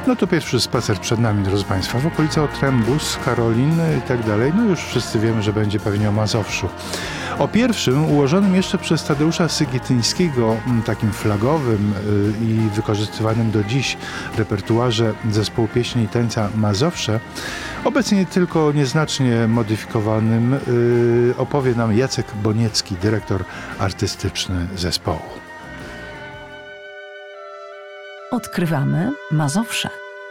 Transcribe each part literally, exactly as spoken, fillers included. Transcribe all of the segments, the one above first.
No to pierwszy spacer przed nami, drodzy Państwa, w okolicy Otrębus, Karolin i tak dalej. No już wszyscy wiemy, że będzie pewnie o Mazowszu. O pierwszym, ułożonym jeszcze przez Tadeusza Sygietyńskiego, takim flagowym i wykorzystywanym do dziś repertuarze zespołu pieśni i tańca Mazowsze, obecnie tylko nieznacznie modyfikowanym, opowie nam Jacek Boniecki, dyrektor artystyczny zespołu. Odkrywamy Mazowsze.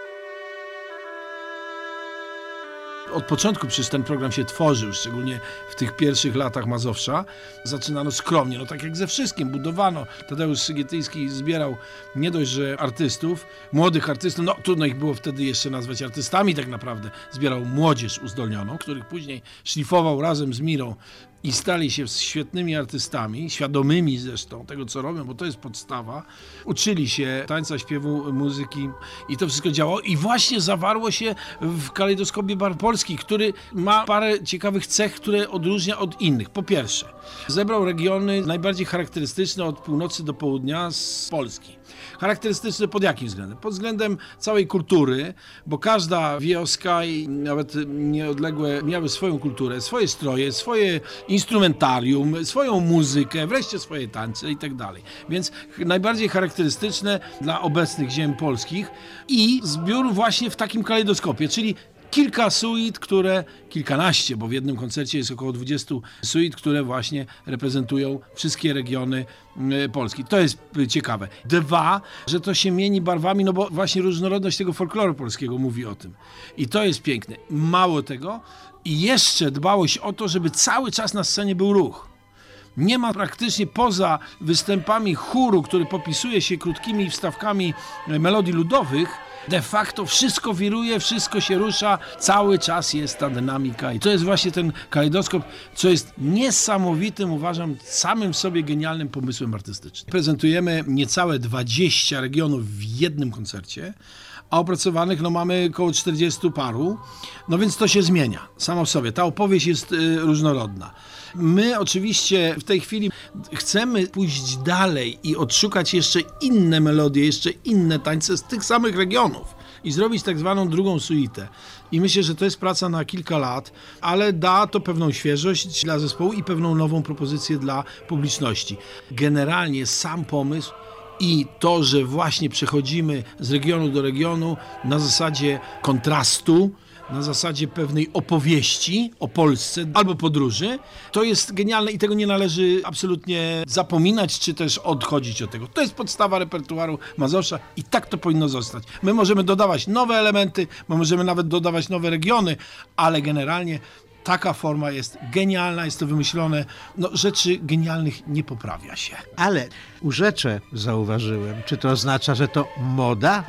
Od początku przecież ten program się tworzył, szczególnie w tych pierwszych latach Mazowsza. Zaczynano skromnie, no tak jak ze wszystkim, budowano. Tadeusz Sygietyński zbierał nie dość, że artystów, młodych artystów, no trudno ich było wtedy jeszcze nazwać artystami tak naprawdę. Zbierał młodzież uzdolnioną, których później szlifował razem z Mirą i stali się świetnymi artystami, świadomymi zresztą tego, co robią, bo to jest podstawa. Uczyli się tańca, śpiewu, muzyki i to wszystko działało. I właśnie zawarło się w kalejdoskopie barw polskich, który ma parę ciekawych cech, które odróżnia od innych. Po pierwsze, zebrał regiony najbardziej charakterystyczne od północy do południa z Polski. Charakterystyczne pod jakim względem? Pod względem całej kultury, bo każda wioska i nawet nieodległe miały swoją kulturę, swoje stroje, swoje instrumentarium, swoją muzykę, wreszcie swoje tańce i tak dalej. Więc najbardziej charakterystyczne dla obecnych ziem polskich i zbiór właśnie w takim kalejdoskopie, czyli kilka suit, które, kilkanaście, bo w jednym koncercie jest około dwudziestu suit, które właśnie reprezentują wszystkie regiony Polski. To jest ciekawe. Dwa, że to się mieni barwami, no bo właśnie różnorodność tego folkloru polskiego mówi o tym. I to jest piękne. Mało tego, i jeszcze dbałość o to, żeby cały czas na scenie był ruch. Nie ma praktycznie poza występami chóru, który popisuje się krótkimi wstawkami melodii ludowych, de facto wszystko wiruje, wszystko się rusza, cały czas jest ta dynamika i to jest właśnie ten kalejdoskop, co jest niesamowitym, uważam, samym w sobie genialnym pomysłem artystycznym. Prezentujemy niecałe dwadzieścia regionów w jednym koncercie, a opracowanych no, mamy około czterdziestu paru, no więc to się zmienia samo w sobie. Ta opowieść jest y, różnorodna. My oczywiście w tej chwili chcemy pójść dalej i odszukać jeszcze inne melodie, jeszcze inne tańce z tych samych regionów i zrobić tak zwaną drugą suitę. I myślę, że to jest praca na kilka lat, ale da to pewną świeżość dla zespołu i pewną nową propozycję dla publiczności. Generalnie sam pomysł i to, że właśnie przechodzimy z regionu do regionu na zasadzie kontrastu, na zasadzie pewnej opowieści o Polsce albo podróży, to jest genialne i tego nie należy absolutnie zapominać, czy też odchodzić od tego. To jest podstawa repertuaru Mazowsza i tak to powinno zostać. My możemy dodawać nowe elementy, my możemy nawet dodawać nowe regiony, ale generalnie taka forma jest genialna, jest to wymyślone. No, rzeczy genialnych nie poprawia się. Ale urzeczę, zauważyłem. Czy to oznacza, że to moda?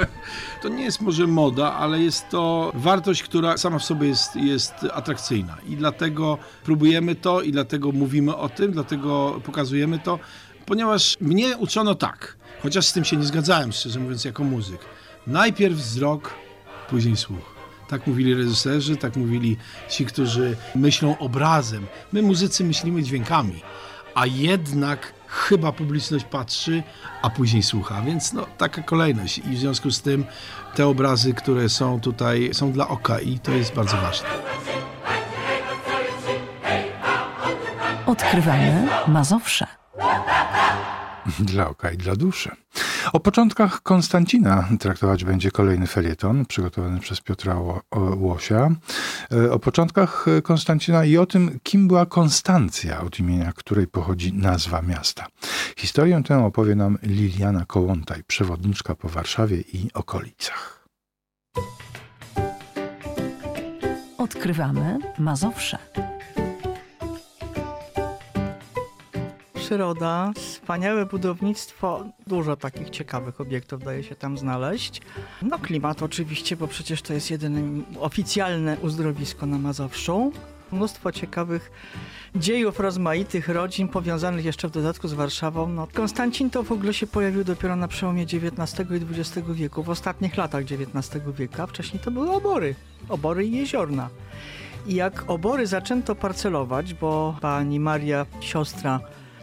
To nie jest może moda, ale jest to wartość, która sama w sobie jest, jest atrakcyjna. I dlatego próbujemy to i dlatego mówimy o tym, dlatego pokazujemy to, ponieważ mnie uczono tak, chociaż z tym się nie zgadzałem, szczerze mówiąc, jako muzyk. Najpierw wzrok, później słuch. Tak mówili reżyserzy, tak mówili ci, którzy myślą obrazem. My muzycy myślimy dźwiękami, a jednak chyba publiczność patrzy, a później słucha, więc no taka kolejność i w związku z tym te obrazy, które są tutaj, są dla oka i to jest bardzo ważne. Odkrywamy Mazowsze. Dla oka i dla duszy. O początkach Konstancina traktować będzie kolejny felieton przygotowany przez Piotra Łosia. O początkach Konstancina i o tym, kim była Konstancja, od imienia której pochodzi nazwa miasta. Historię tę opowie nam Liliana Kołątaj, przewodniczka po Warszawie i okolicach. Odkrywamy Mazowsze. Przyroda, wspaniałe budownictwo, dużo takich ciekawych obiektów daje się tam znaleźć. No klimat oczywiście, bo przecież to jest jedyne oficjalne uzdrowisko na Mazowszu. Mnóstwo ciekawych dziejów rozmaitych, rodzin powiązanych jeszcze w dodatku z Warszawą. No, Konstancin to w ogóle się pojawił dopiero na przełomie dziewiętnastego i dwudziestego wieku, w ostatnich latach dziewiętnastego wieku. Wcześniej to były obory, obory i jeziorna. I jak obory zaczęto parcelować, bo pani Maria, siostra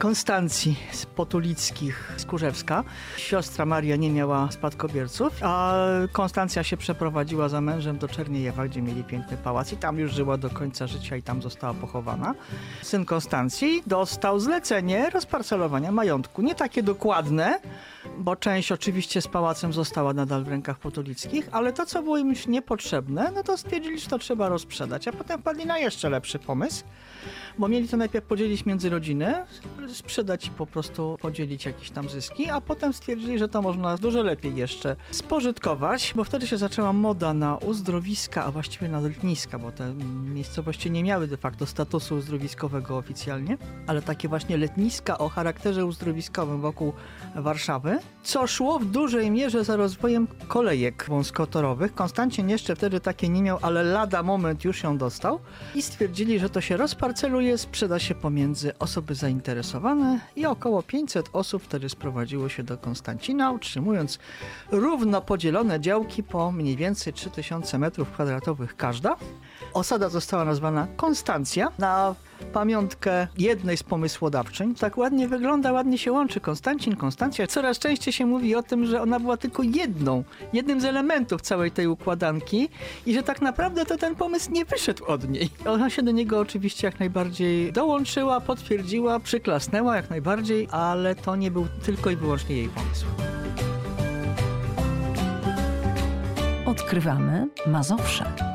Konstancji z Potulickich z Kurzewska. Siostra Maria nie miała spadkobierców, a Konstancja się przeprowadziła za mężem do Czerniejewa, gdzie mieli piękny pałac i tam już żyła do końca życia i tam została pochowana. Syn Konstancji dostał zlecenie rozparcelowania majątku. Nie takie dokładne, bo część oczywiście z pałacem została nadal w rękach Potulickich, ale to, co było im już niepotrzebne, no to stwierdzili, że to trzeba rozprzedać, a potem wpadli na jeszcze lepszy pomysł, bo mieli to najpierw podzielić między rodziny, sprzedać i po prostu podzielić jakieś tam zyski, a potem stwierdzili, że to można dużo lepiej jeszcze spożytkować, bo wtedy się zaczęła moda na uzdrowiska, a właściwie na letniska, bo te miejscowości nie miały de facto statusu uzdrowiskowego oficjalnie, ale takie właśnie letniska o charakterze uzdrowiskowym wokół Warszawy, co szło w dużej mierze za rozwojem kolejek wąskotorowych. Konstancin jeszcze wtedy takie nie miał, ale lada moment już ją dostał i stwierdzili, że to się rozparceluje, sprzeda się pomiędzy osoby zainteresowane i około pięćset osób wtedy sprowadziło się do Konstancina, utrzymując równo podzielone działki po mniej więcej trzy tysiące metrów kwadratowych każda. Osada została nazwana Konstancja na pamiątkę jednej z pomysłodawczyń. Tak ładnie wygląda, ładnie się łączy Konstancin, Konstancja. Coraz częściej się mówi o tym, że ona była tylko jedną, jednym z elementów całej tej układanki i że tak naprawdę to ten pomysł nie wyszedł od niej. Ona się do niego oczywiście jak najbardziej dołączyła, potwierdziła, przyklasnęła jak najbardziej, ale to nie był tylko i wyłącznie jej pomysł. Odkrywamy Mazowsze.